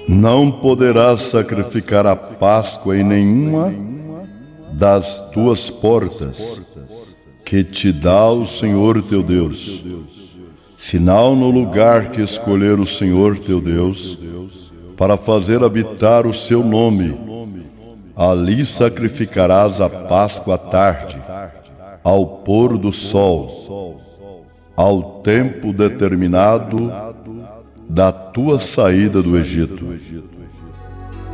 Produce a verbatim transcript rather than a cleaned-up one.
Não poderás sacrificar a Páscoa em nenhuma das tuas portas, que te dá o Senhor teu Deus, senão no lugar que escolher o Senhor teu Deus, para fazer habitar o seu nome. Ali sacrificarás a Páscoa à tarde, ao pôr do sol, ao tempo determinado da tua saída do Egito.